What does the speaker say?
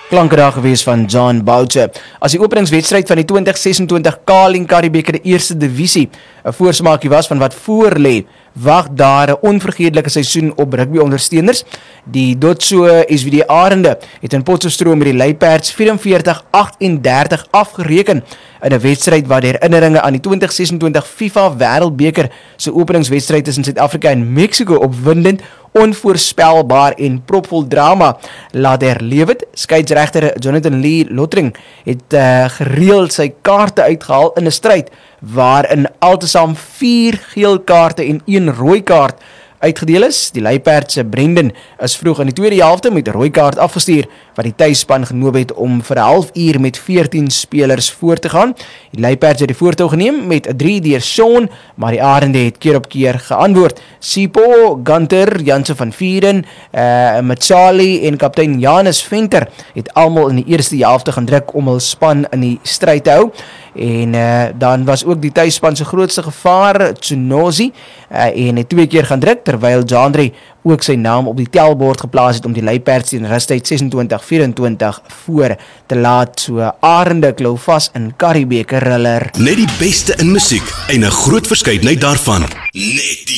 Klanke daar gewees van John Boucher. As die openingswedstryd van die 2026 Carling Currie-beker die eerste divisie 'n voorsmaakie was van wat voorlê, wag daar 'n onvergeetlike seisoen op rugby-ondersteuners. Die Dotso SVD Arende het in Potchefstroom met die Luiperds 44-38 afgereken in 'n wedstryd waar die herinneringe aan die 2026 FIFA Wêreldbeker se openingswedstryd tussen Suid-Afrika en Mexico opwindend, onvoorspelbaar en propvol drama laat herleef het. Skeidsregter Jonathan Lee Lottering het gereeld sy kaarte uitgehaal in 'n stryd waarin altesaam 4 geel kaarte en 1 rooi kaart uitgedeel is. Die Luiperds se Brendan is vroeg in die tweede helfte met 'n rooi kaart afgestuur, wat die tuisspan genoop het om vir 'n halfuur met 14 spelers voor te gaan. Die Luiperds het die voortou geneem met 'n 3 deur Sean, maar die Arende het keer op keer geantwoord. Sipo, Gunter, Janse van Vieren, Machali en kaptein Janus Venter het almal in die eerste helfte gaan druk om hul span in die stryd te hou. En dan was ook die tuisspan se grootste gevaar Tsunosi en het 2 keer gaan druk, terwyl Jandre ook sy naam op die telbord geplaas het om die Luiperds teen rustyd 26-24 voor te laat. So Arende klou vas in Currie-beker riller. Net die beste in musiek en 'n groot verskeidenheid daarvan. Net die